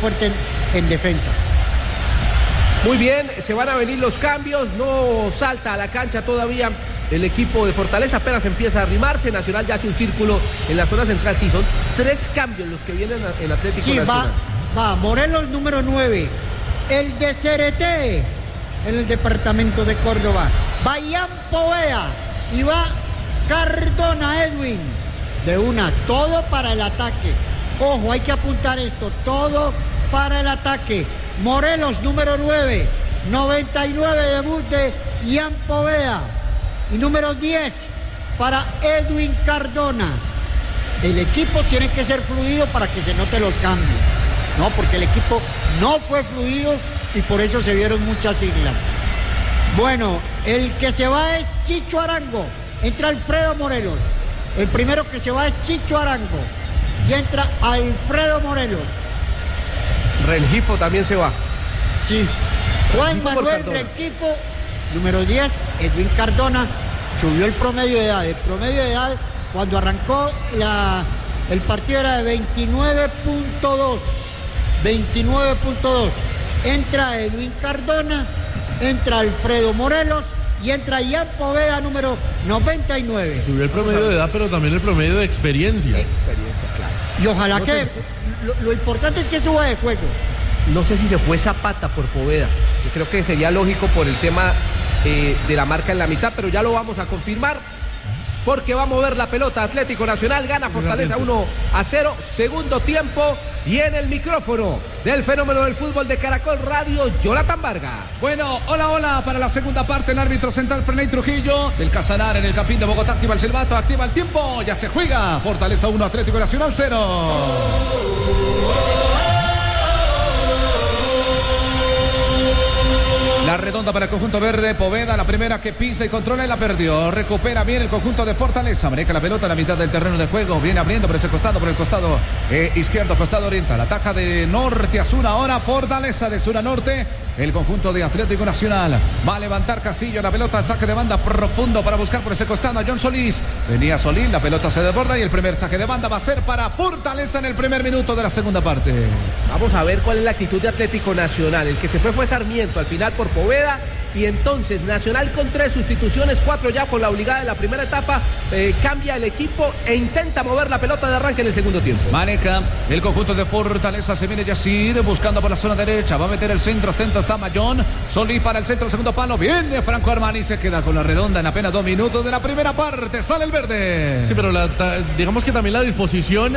fuerte en defensa. Muy bien, se van a venir los cambios, no salta a la cancha todavía el equipo de Fortaleza, apenas empieza a arrimarse. Nacional ya hace un círculo en la zona central. Sí, son 3 cambios los que vienen en Atlético Nacional. Va Morelos número 9, el de Cereté en el departamento de Córdoba, va Ian Poveda y va Cardona Edwin. De una, todo para el ataque. Ojo, hay que apuntar esto, todo para el ataque. Morelos número 9, 99 debut de Ian Poveda. Y número 10 para Edwin Cardona. El equipo tiene que ser fluido para que se note los cambios. No, porque el equipo no fue fluido y por eso se vieron muchas siglas. Bueno, el que se va es Chicho Arango. Entra Alfredo Morelos. El primero que se va es Chicho Arango. Y entra Alfredo Morelos. Rengifo también se va. Sí. Juan Manuel Rengifo, número 10, Edwin Cardona. Subió el promedio de edad. El promedio de edad cuando arrancó el partido era de 29.2. 29.2. Entra Edwin Cardona, entra Alfredo Morelos y entra Ian Poveda, número 99. Subió el promedio de edad, pero también el promedio de experiencia. Experiencia, claro. Y ojalá no que... Lo importante es que suba de juego. No sé si se fue Zapata por Poveda. Yo creo que sería lógico por el tema de la marca en la mitad, pero ya lo vamos a confirmar. Porque va a mover la pelota Atlético Nacional, gana Fortaleza 1-0, segundo tiempo, y en el micrófono del fenómeno del fútbol de Caracol Radio, Jonathan Vargas. Bueno, hola, para la segunda parte, el árbitro central Ferney Trujillo, del Casanar en el Campín de Bogotá, activa el silbato, activa el tiempo, ya se juega, Fortaleza 1, Atlético Nacional 0. La redonda para el conjunto verde, Poveda, la primera que pisa y controla y la perdió. Recupera bien el conjunto de Fortaleza. Maneja la pelota a la mitad del terreno de juego. Viene abriendo por ese costado, por el costado izquierdo, costado oriental. Ataca de norte a sur ahora Fortaleza, de sur a norte. El conjunto de Atlético Nacional va a levantar Castillo. La pelota, saque de banda profundo para buscar por ese costado a John Solís. Venía Solís, la pelota se desborda y el primer saque de banda va a ser para Fortaleza en el primer minuto de la segunda parte. Vamos a ver cuál es la actitud de Atlético Nacional. El que se fue Sarmiento al final por Poveda, y entonces Nacional con 3 sustituciones, 4 ya por la obligada de la primera etapa, cambia el equipo e intenta mover la pelota de arranque en el segundo tiempo. Maneja el conjunto de Fortaleza, se viene Yacid buscando por la zona derecha, va a meter el centro, atento está Mayón, Solís para el centro, el segundo palo, viene Franco Armani, se queda con la redonda en apenas 2 minutos de la primera parte, sale el verde. Sí, pero digamos que también la disposición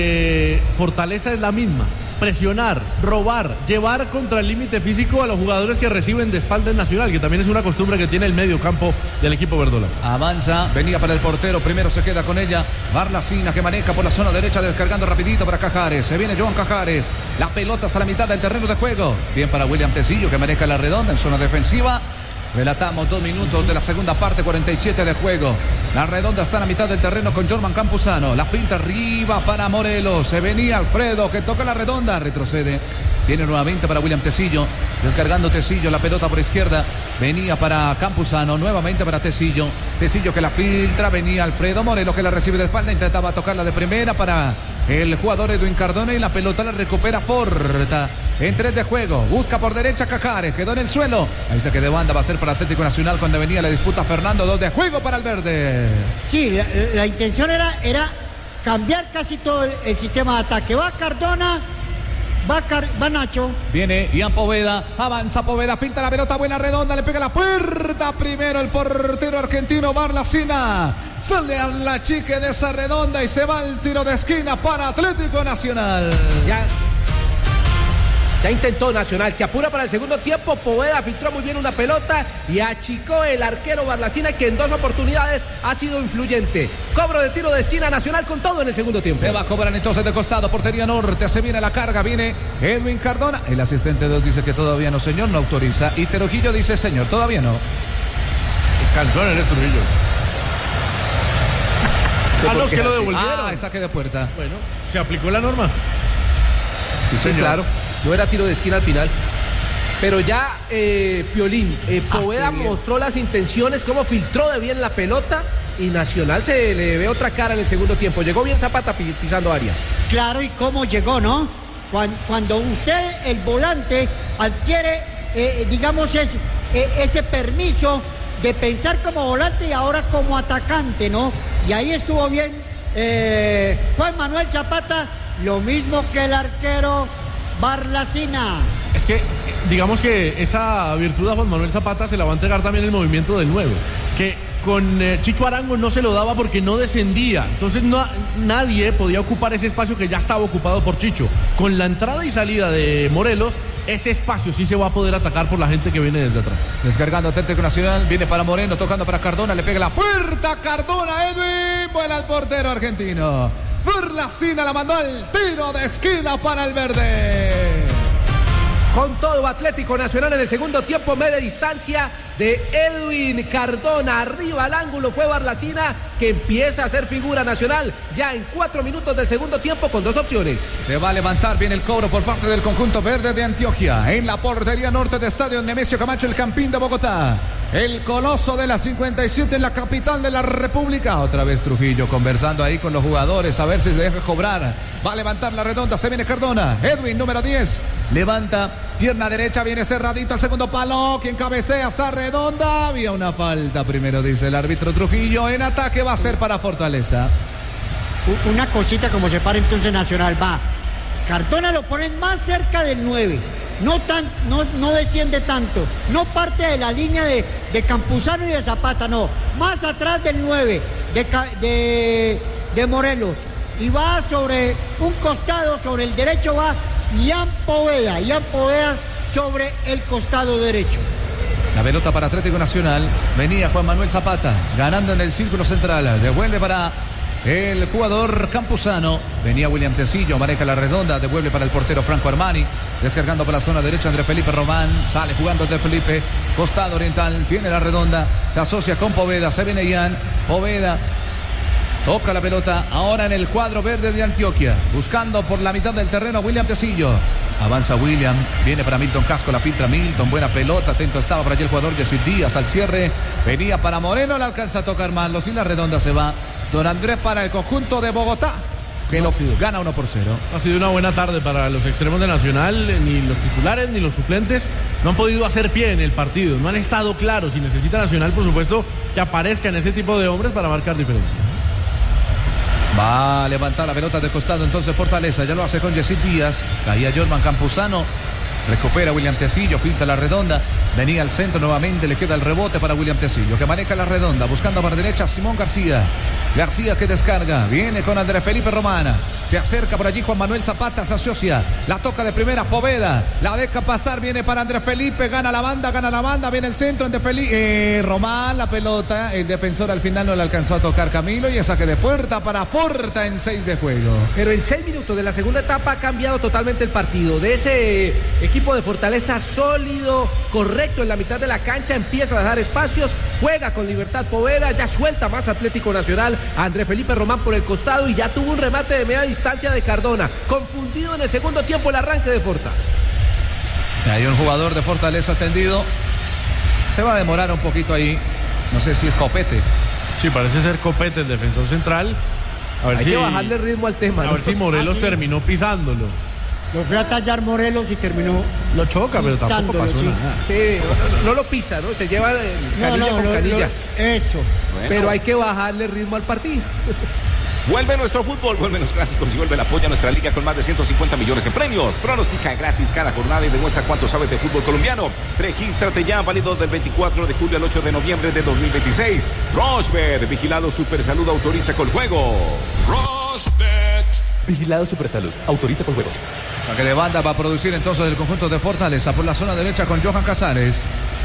de Fortaleza es la misma. Presionar, robar, llevar contra el límite físico a los jugadores que reciben de espalda en Nacional, que también es una costumbre que tiene el medio campo del equipo verdolaga. Avanza, venía para el portero, primero se queda con ella Barlacina, que maneja por la zona derecha, descargando rapidito para Cajares, se viene Joan Cajares, la pelota hasta la mitad del terreno de juego, bien para William Tecillo, que maneja la redonda en zona defensiva. Relatamos 2 minutos de la segunda parte, 47 de juego. La redonda está en la mitad del terreno con Jorman Campuzano. La filtra arriba para Morelos. Se venía Alfredo, que toca la redonda. Retrocede. Viene nuevamente para William Tecillo. Descargando Tecillo, la pelota por izquierda. Venía para Campuzano, nuevamente para Tecillo. Tecillo que la filtra. Venía Alfredo Morelos, que la recibe de espalda. Intentaba tocarla de primera para el jugador Edwin Cardona. Y la pelota la recupera Forta. En 3 de juego. Busca por derecha Cajares. Quedó en el suelo. Ahí saque de banda va a ser para Atlético Nacional cuando venía la disputa Fernando. 2 de juego para el verde. Sí, la intención era cambiar casi todo el sistema de ataque. Va Cardona, va Nacho. Viene Ian Poveda, avanza Poveda, filtra la pelota, buena redonda, le pega la puerta. Primero el portero argentino Barlacina. Sale a la chique de esa redonda y se va al tiro de esquina para Atlético Nacional. Ya intentó Nacional, que apura para el segundo tiempo. Poveda filtró muy bien una pelota y achicó el arquero Barlacina, que en 2 oportunidades ha sido influyente. Cobro de tiro de esquina, Nacional con todo en el segundo tiempo. Se va a cobrar entonces de costado, portería norte, se viene la carga, viene Edwin Cardona. El asistente 2 dice que todavía no, señor, no autoriza. Y Trujillo dice, señor, todavía no. Canzón en el Trujillo. A los que lo devolvieron. Saque de puerta. Bueno, se aplicó la norma. Sí, señor. Claro. No era tiro de esquina al final. Pero ya Piolín, Poveda mostró las intenciones, cómo filtró de bien la pelota, y Nacional se le ve otra cara en el segundo tiempo. Llegó bien Zapata pisando área. Claro, y cómo llegó, ¿no? Cuando usted, el volante, adquiere, digamos, ese permiso de pensar como volante y ahora como atacante, ¿no? Y ahí estuvo bien Juan Manuel Zapata, lo mismo que el arquero Barlacina. Es que, digamos que esa virtud a Juan Manuel Zapata se la va a entregar también el movimiento del 9, que con Chicho Arango no se lo daba porque no descendía, entonces nadie podía ocupar ese espacio que ya estaba ocupado por Chicho. Con la entrada y salida de Morelos, ese espacio sí se va a poder atacar por la gente que viene desde atrás. Descargando Atlético Nacional, viene para Moreno, tocando para Cardona, le pega la puerta, Cardona, Edwin, vuela al portero argentino. Barlacina la mandó al tiro de esquina para el verde. Con todo Atlético Nacional en el segundo tiempo, media distancia de Edwin Cardona, arriba al ángulo fue Barlacina, que empieza a ser figura nacional ya en 4 minutos del segundo tiempo con 2 opciones. Se va a levantar bien el cobro por parte del conjunto verde de Antioquia, en la portería norte de Estadio Nemesio Camacho, el Campín de Bogotá. El coloso de la 57 en la capital de la República. Otra vez Trujillo conversando ahí con los jugadores a ver si se deja cobrar. Va a levantar la redonda, se viene Cardona. Edwin, número 10, levanta pierna derecha, viene cerradito al segundo palo. Quien cabecea esa redonda. Había una falta primero, dice el árbitro Trujillo. En ataque va a ser para Fortaleza. Una cosita como se para entonces Nacional, va. Cardona lo ponen más cerca del 9. No desciende tanto, no parte de la línea de Campuzano y de Zapata, no, más atrás del 9 de Morelos, y va sobre un costado, sobre el derecho va Ian Poveda sobre el costado derecho. La pelota para Atlético Nacional, venía Juan Manuel Zapata, ganando en el círculo central, devuelve para el jugador Campuzano, venía William Tecillo, maneja la redonda, devuelve para el portero Franco Armani, descargando por la zona derecha Andrés Felipe Román, sale jugando Andrés Felipe, costado oriental, tiene la redonda, se asocia con Poveda, se viene Ian, Poveda toca la pelota, ahora en el cuadro verde de Antioquia, buscando por la mitad del terreno a William Tecillo. Avanza William, viene para Milton Casco, la filtra Milton, buena pelota, atento estaba para allí el jugador Yesid Díaz al cierre, venía para Moreno, la alcanza a tocar Marlos y la redonda se va. Don Andrés para el conjunto de Bogotá, que gana 1-0. Ha sido una buena tarde para los extremos de Nacional, ni los titulares ni los suplentes no han podido hacer pie en el partido, no han estado claros y necesita Nacional, por supuesto, que aparezcan ese tipo de hombres para marcar diferencia. Va a levantar la pelota de costado entonces Fortaleza, ya lo hace con Yesid Díaz, caía Jorman Campuzano, recupera William Tecillo, filtra la redonda, venía al centro nuevamente, le queda el rebote para William Tecillo, que maneja la redonda, buscando para derecha Simón García que descarga, viene con Andrés Felipe Romana, se acerca por allí Juan Manuel Zapata, se asocia, la toca de primera Poveda, la deja pasar, viene para Andrés Felipe, gana la banda, viene el centro, Andrés Felipe, Román, la pelota, el defensor al final no le alcanzó a tocar Camilo y el saque de puerta para Forta en 6 de juego. Pero en 6 minutos de la segunda etapa ha cambiado totalmente el partido, de ese equipo de Fortaleza sólido, correcto en la mitad de la cancha, empieza a dejar espacios, juega con libertad Poveda, ya suelta más Atlético Nacional, Andrés Felipe Román por el costado y ya tuvo un remate de media distancia de Cardona, confundido en el segundo tiempo el arranque de Forta. Hay un jugador de Fortaleza tendido, se va a demorar un poquito ahí, no sé si es Copete. Sí, parece ser Copete el defensor central. Hay que bajarle ritmo al tema. A ver si Morelos terminó pisándolo. Lo fue a tallar Morelos y terminó. Lo choca, pero tampoco pasó nada. Sí, no lo pisa, ¿no? Se lleva canilla con canilla. Eso. Bueno. Pero hay que bajarle ritmo al partido. Vuelve nuestro fútbol, vuelven los clásicos y vuelve el apoyo a nuestra liga con más de 150 millones en premios. Pronostica gratis cada jornada y demuestra cuánto sabes de fútbol colombiano. Regístrate ya, válido del 24 de julio al 8 de noviembre de 2026. Rochbet, vigilado Supersalud, autoriza con juego. Rochbet. Vigilado Supersalud, autoriza con juegos. Saque de banda va a producir entonces el conjunto de Fortaleza por la zona derecha con Johan Cajares.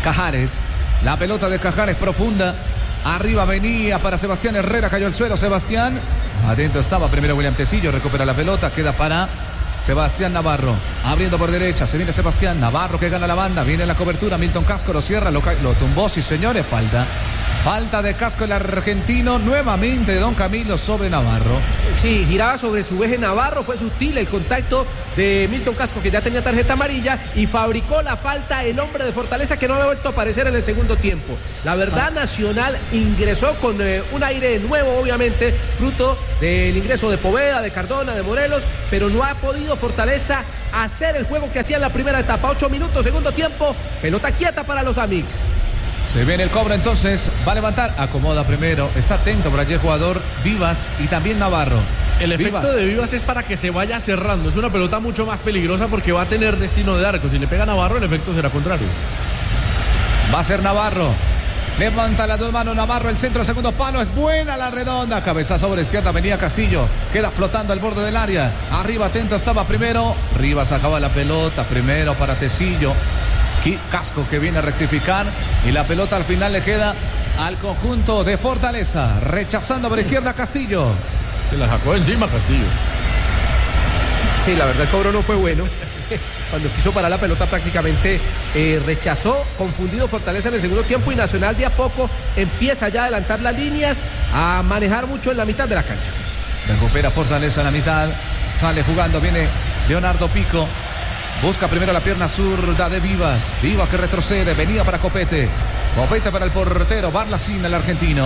La pelota de Cajares profunda. Arriba venía para Sebastián Herrera, cayó al suelo Sebastián. Atento estaba primero William Tecillo, recupera la pelota, queda para Sebastián Navarro. Abriendo por derecha, se viene Sebastián Navarro que gana la banda, viene la cobertura, Milton Casco lo cierra, lo tumbó, sí señores, falta Falta de casco el argentino, nuevamente don Camilo sobre Navarro. Sí, giraba sobre su eje Navarro, fue sutil el contacto de Milton Casco, que ya tenía tarjeta amarilla, y fabricó la falta el hombre de Fortaleza, que no había vuelto a aparecer en el segundo tiempo. La verdad, Nacional ingresó con un aire nuevo, obviamente, fruto del ingreso de Poveda, de Cardona, de Morelos, pero no ha podido Fortaleza hacer el juego que hacía en la primera etapa. 8 minutos, segundo tiempo, pelota quieta para los Amics. Se viene el cobro entonces, va a levantar, acomoda primero, está atento por allí el jugador Vivas y también Navarro. El efecto de Vivas es para que se vaya cerrando, es una pelota mucho más peligrosa porque va a tener destino de arco. Si le pega a Navarro, el efecto será contrario. Va a ser Navarro, levanta las dos manos Navarro, el centro, segundo palo, es buena la redonda, cabezazo sobre izquierda, venía Castillo, queda flotando al borde del área, arriba atento estaba primero, Rivas acaba la pelota, primero para Tecillo. Casco que viene a rectificar y la pelota al final le queda al conjunto de Fortaleza, rechazando por izquierda Castillo. Se la sacó encima Castillo. Sí, la verdad el cobro no fue bueno. Cuando quiso parar la pelota prácticamente rechazó, confundido Fortaleza en el segundo tiempo, y Nacional de a poco empieza ya a adelantar las líneas, a manejar mucho en la mitad de la cancha. Recupera Fortaleza en la mitad, sale jugando, viene Leonardo Pico. Busca primero la pierna zurda de Vivas. Vivas que retrocede. Venía para Copete. Copete para el portero. Barlacín, el argentino.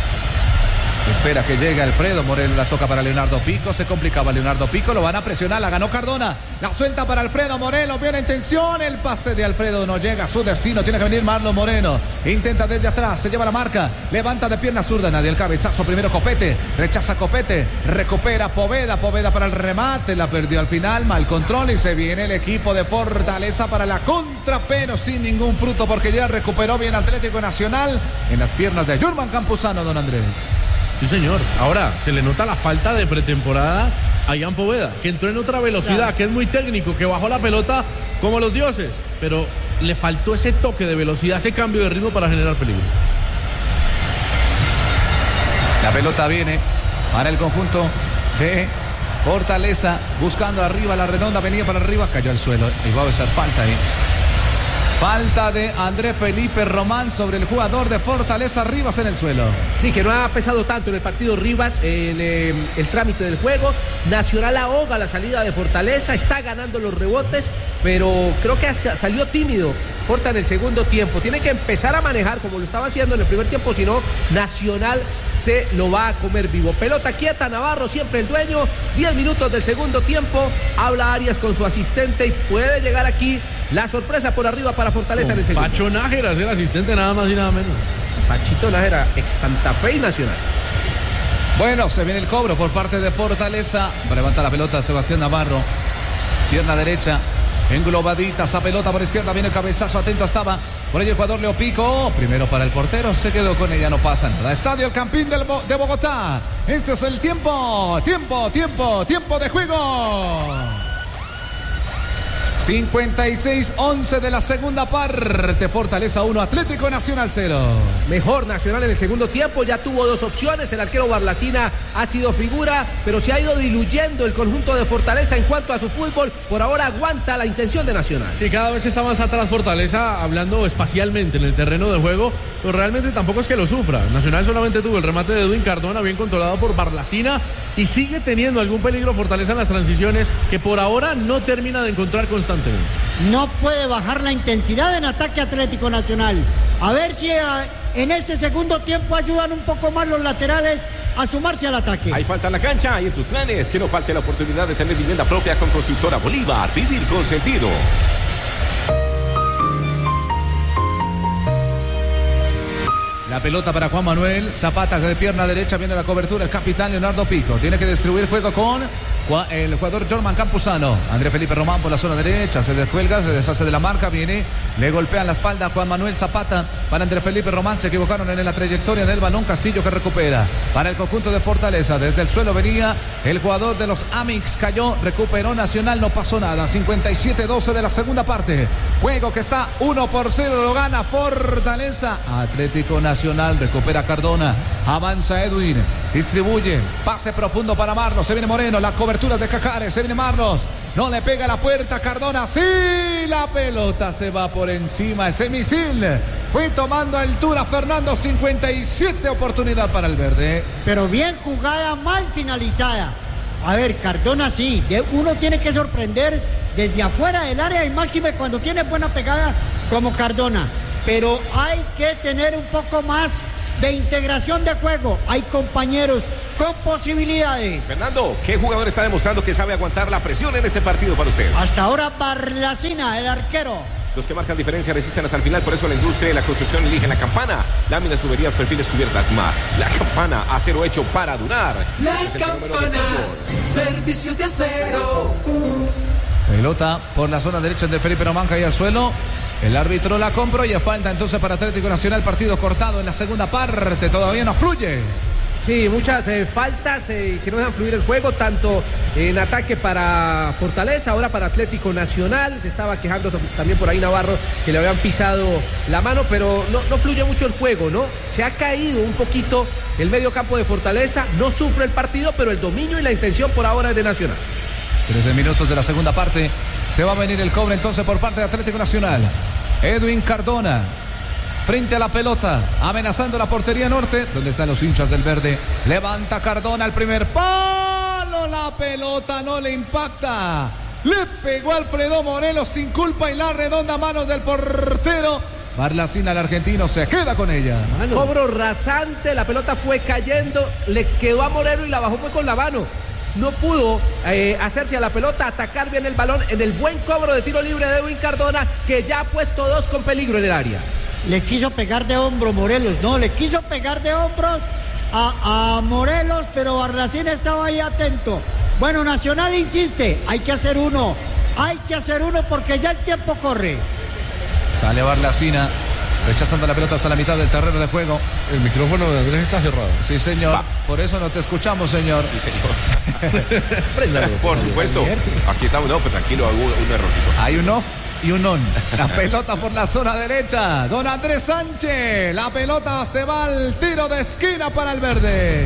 Espera que llegue Alfredo Moreno. La toca para Leonardo Pico. Se complicaba Leonardo Pico. Lo van a presionar. La ganó Cardona. La suelta para Alfredo Moreno. Viene en tensión. El pase de Alfredo no llega a su destino. Tiene que venir Marlon Moreno. Intenta desde atrás. Se lleva la marca. Levanta de pierna zurda. Nadie el cabezazo. Primero Copete. Rechaza Copete. Recupera Poveda. Poveda para el remate. La perdió al final. Mal control. Y se viene el equipo de Fortaleza para la contra. Pero sin ningún fruto porque ya recuperó bien Atlético Nacional en las piernas de Jurman Campuzano, don Andrés. Sí, señor. Ahora, se le nota la falta de pretemporada a Ian Poveda, que entró en otra velocidad, claro, que es muy técnico, que bajó la pelota como los dioses, pero le faltó ese toque de velocidad, ese cambio de ritmo para generar peligro. La pelota viene para el conjunto de Fortaleza, buscando arriba la redonda, venía para arriba, cayó al suelo y va a ser falta ahí. Falta de Andrés Felipe Román sobre el jugador de Fortaleza, Rivas en el suelo. Sí, que no ha pesado tanto en el partido Rivas en el trámite del juego. Nacional ahoga la salida de Fortaleza, está ganando los rebotes, pero creo que salió tímido Forta en el segundo tiempo. Tiene que empezar a manejar como lo estaba haciendo en el primer tiempo, si no, Nacional se lo va a comer vivo. Pelota quieta, Navarro siempre el dueño. 10 minutos del segundo tiempo. Habla Arias con su asistente y puede llegar aquí la sorpresa por arriba para Fortaleza en el segundo. Pacho Nájera es el asistente, nada más y nada menos. Pachito Nájera, ex Santa Fe y Nacional. Bueno, se viene el cobro por parte de Fortaleza. Levanta la pelota Sebastián Navarro. Pierna derecha. Englobadita esa pelota por izquierda. Viene el cabezazo. Atento estaba. Por ahí el jugador Leo Pico. Primero para el portero. Se quedó con ella. No pasa nada. Estadio El Campín de Bogotá. Este es el tiempo. Tiempo de juego. 56-11 de la segunda parte. Fortaleza 1, Atlético Nacional 0. Mejor Nacional en el segundo tiempo. Ya tuvo dos opciones. El arquero Barlacina ha sido figura, pero se ha ido diluyendo el conjunto de Fortaleza en cuanto a su fútbol. Por ahora aguanta la intención de Nacional. Sí, cada vez está más atrás Fortaleza, hablando espacialmente en el terreno de juego, pero realmente tampoco es que lo sufra. Nacional solamente tuvo el remate de Edwin Cardona, bien controlado por Barlacina, y sigue teniendo algún peligro Fortaleza en las transiciones, que por ahora no termina de encontrar constantemente. No puede bajar la intensidad en ataque Atlético Nacional. A ver si en este segundo tiempo ayudan un poco más los laterales a sumarse al ataque. Hay falta en la cancha y en tus planes que no falte la oportunidad de tener vivienda propia con Constructora Bolívar. Vivir con sentido. La pelota para Juan Manuel Zapata, de pierna derecha, viene la cobertura, el capitán Leonardo Pico. Tiene que distribuir juego con el jugador Jorman Campuzano. Andrés Felipe Román por la zona derecha, se descuelga, se deshace de la marca, viene, le golpea en la espalda a Juan Manuel Zapata. Para Andrés Felipe Román, se equivocaron en la trayectoria del balón. Castillo que recupera para el conjunto de Fortaleza. Desde el suelo venía el jugador de los Amics, cayó, recuperó Nacional, no pasó nada. 57-12 de la segunda parte. Juego que está 1-0, lo gana Fortaleza. Atlético Nacional recupera Cardona, avanza Edwin, distribuye, pase profundo para Marlo, se viene Moreno, la cobertura coberturas de Cajares. Se viene Marlos. No le pega la puerta Cardona. Sí, la pelota se va por encima. Ese misil fue tomando altura Fernando. 57 oportunidad para el verde. Pero bien jugada, mal finalizada. A ver, Cardona sí. Uno tiene que sorprender desde afuera del área y máxime cuando tiene buena pegada como Cardona. Pero hay que tener un poco más de integración de juego. Hay compañeros con posibilidades. Fernando, ¿qué jugador está demostrando que sabe aguantar la presión en este partido para usted? Hasta ahora Barlacina, el arquero. Los que marcan diferencia resisten hasta el final, por eso la industria y la construcción eligen la Campana. Láminas, tuberías, perfiles, cubiertas más. La Campana, acero hecho para durar. La Campana, servicio de acero. Pelota por la zona derecha de Felipe Román, cae al suelo. El árbitro la compró y falta entonces para Atlético Nacional. Partido cortado en la segunda parte, todavía no fluye. Sí, muchas faltas que no dejan fluir el juego, tanto en ataque para Fortaleza, ahora para Atlético Nacional. Se estaba quejando también por ahí Navarro que le habían pisado la mano, pero no fluye mucho el juego, ¿no? Se ha caído un poquito el medio campo de Fortaleza, no sufre el partido, pero el dominio y la intención por ahora es de Nacional. 13 minutos de la segunda parte. Se va a venir el cobre entonces por parte de Atlético Nacional. Edwin Cardona frente a la pelota, amenazando la portería norte, donde están los hinchas del verde. Levanta Cardona al primer palo. La pelota no le impacta. Le pegó Alfredo Morelos sin culpa y la redonda manos del portero. Barlacina, el argentino, se queda con ella. Cobro rasante, la pelota fue cayendo, le quedó a Morelos y la bajó fue con la mano. No pudo hacerse a la pelota, atacar bien el balón en el buen cobro de tiro libre de Edwin Cardona, que ya ha puesto dos con peligro en el área. Le quiso pegar de hombro Morelos, no, le quiso pegar de hombros a Morelos, pero Barlacina estaba ahí atento. Bueno, Nacional insiste, hay que hacer uno porque ya el tiempo corre. Sale Barlacina, rechazando la pelota hasta la mitad del terreno de juego. El micrófono de Andrés está cerrado. Sí, señor. Por eso no te escuchamos, señor. Sí, señor. Por supuesto. Aquí estamos, no, pero tranquilo, hubo un errorcito. Hay un off y un on. La pelota por la zona derecha. Don Andrés Sánchez. La pelota se va al tiro de esquina para el verde.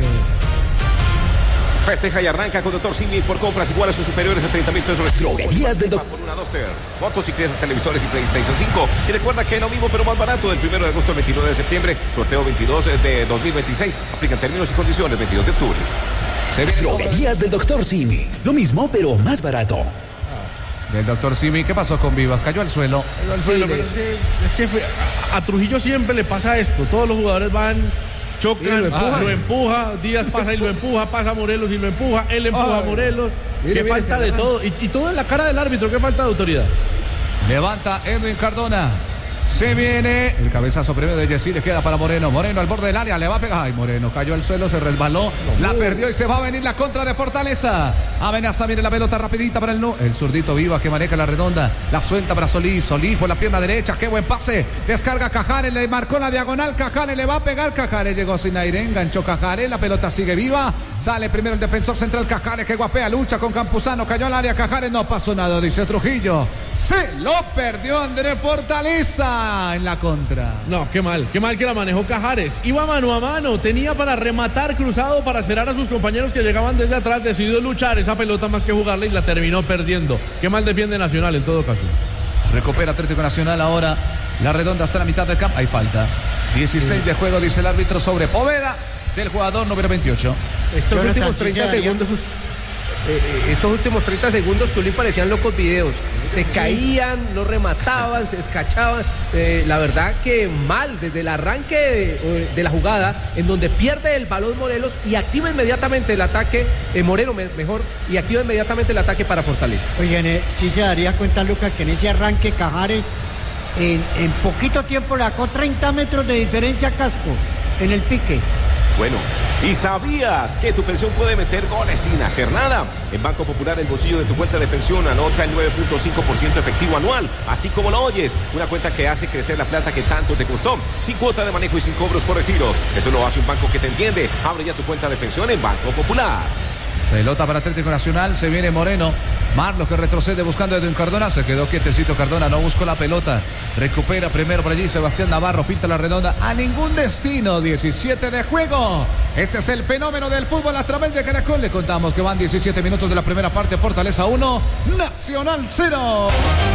Festeja y arranca con Dr. Simi por compras iguales o superiores a 30,000 pesos. Droguerías del por una Duster, motocicletas, televisores y PlayStation 5. Y recuerda que lo mismo pero más barato del 1 de agosto al 29 de septiembre. Sorteo 22 de 2026. Aplican términos y condiciones 22 de octubre. Droguerías del Dr. Simi. Lo mismo, pero más barato. Del Dr. Simi, ¿qué pasó con Vivas? Cayó al suelo. Pero es que a Trujillo siempre le pasa esto. Todos los jugadores van, chocan, lo empuja, Díaz pasa y lo empuja, pasa Morelos y lo empuja, él empuja a Morelos. Qué falta de todo. Y todo en la cara del árbitro, qué falta de autoridad. Levanta Edwin Cardona. Se viene el cabezazo primero de Yesí, le queda para Moreno. Moreno al borde del área, le va a pegar. Ay, Moreno cayó al suelo, se resbaló, la perdió y se va a venir la contra de Fortaleza. Amenaza, viene la pelota rapidita para el zurdito Vivas que maneja la redonda. La suelta para Solís, Solís por la pierna derecha, qué buen pase. Descarga Cajares, le marcó la diagonal, Cajares le va a pegar. Cajares llegó sin aire, enganchó Cajares, la pelota sigue viva. Sale primero el defensor central Cajares, que guapea, lucha con Campuzano, cayó al área Cajares, no pasó nada, dice Trujillo. Se lo perdió Andrés Fortaleza en la contra. No, qué mal que la manejó Cajares. Iba mano a mano, tenía para rematar cruzado para esperar a sus compañeros que llegaban desde atrás, decidió luchar esa pelota más que jugarla y la terminó perdiendo. Qué mal defiende Nacional en todo caso. Recupera Atlético Nacional ahora, la redonda hasta la mitad del campo, hay falta. 16 de juego, dice el árbitro sobre Poveda del jugador número 28. Estos últimos 30 segundos... estos últimos 30 segundos, Tulín, parecían locos videos. Se caían, no remataban, se escachaban. La verdad que mal, desde el arranque de la jugada, en donde pierde el balón Morelos y activa inmediatamente el ataque, Moreno mejor, y activa inmediatamente el ataque para Fortaleza. Oigan, sí se daría cuenta, Lucas, que en ese arranque Cajares, en poquito tiempo le sacó 30 metros de diferencia a Casco en el pique. Bueno, ¿y sabías que tu pensión puede meter goles sin hacer nada? En Banco Popular, el bolsillo de tu cuenta de pensión anota el 9.5% efectivo anual, así como lo oyes. Una cuenta que hace crecer la plata que tanto te costó, sin cuota de manejo y sin cobros por retiros. Eso lo hace un banco que te entiende. Abre ya tu cuenta de pensión en Banco Popular. Pelota para Atlético Nacional, se viene Moreno. Marlos que retrocede buscando a Edwin Cardona. Se quedó quietecito Cardona, no buscó la pelota. Recupera primero por allí Sebastián Navarro. Filtra la redonda a ningún destino. 17 de juego. Este es el fenómeno del fútbol a través de Caracol. Le contamos que van 17 minutos de la primera parte. Fortaleza 1, Nacional 0.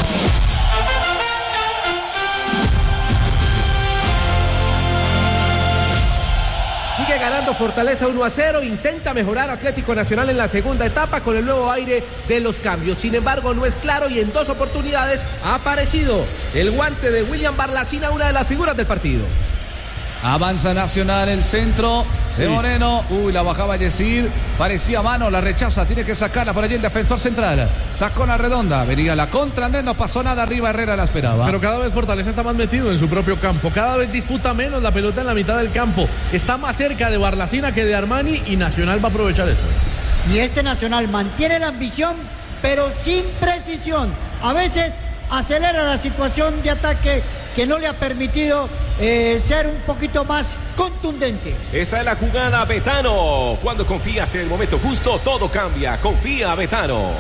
Sigue ganando Fortaleza 1-0, intenta mejorar Atlético Nacional en la segunda etapa con el nuevo aire de los cambios. Sin embargo, no es claro y en 2 oportunidades ha aparecido el guante de William Barlacina, una de las figuras del partido. Avanza Nacional, el centro de Moreno. Uy, la bajaba Yesid. Parecía mano, la rechaza. Tiene que sacarla por allí el defensor central. Sacó la redonda. Venía la contra Andrés, no pasó nada arriba. Herrera la esperaba. Pero cada vez Fortaleza está más metido en su propio campo. Cada vez disputa menos la pelota en la mitad del campo. Está más cerca de Barlacina que de Armani y Nacional va a aprovechar eso. Y este Nacional mantiene la ambición, pero sin precisión. A veces acelera la situación de ataque que no le ha permitido ser un poquito más contundente. Esta es la jugada, Betano. Cuando confías en el momento justo, todo cambia. Confía, Betano.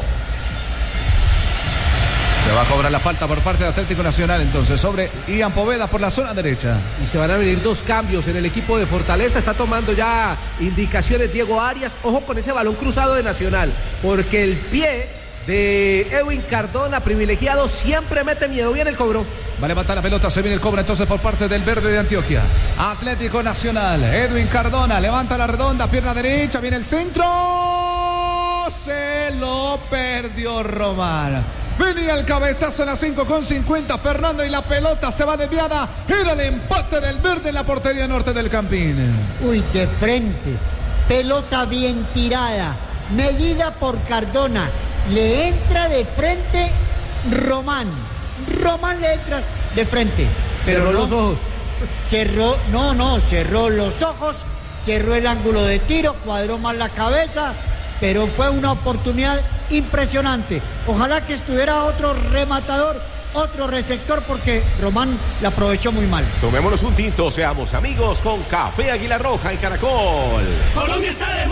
Se va a cobrar la falta por parte de Atlético Nacional entonces sobre Ian Poveda por la zona derecha. Y se van a venir 2 cambios en el equipo de Fortaleza. Está tomando ya indicaciones Diego Arias. Ojo con ese balón cruzado de Nacional, porque el pie de Edwin Cardona, privilegiado, siempre mete miedo. Viene el cobro. Va a levantar la pelota, se viene el cobro entonces por parte del verde de Antioquia. Atlético Nacional, Edwin Cardona, levanta la redonda, pierna derecha, viene el centro. Se lo perdió Román. Venía el cabezazo en la 5:50, Fernando, y la pelota se va desviada. Era el empate del verde en la portería norte del Campín. Uy, de frente. Pelota bien tirada. Medida por Cardona. Le entra de frente Román. Román le entra de frente. Pero cerró los ojos. Cerró los ojos, cerró el ángulo de tiro, cuadró más la cabeza, pero fue una oportunidad impresionante. Ojalá que estuviera otro rematador, otro receptor, porque Román la aprovechó muy mal. Tomémonos un tinto, seamos amigos con Café Águila Roja y Caracol. Colombia está de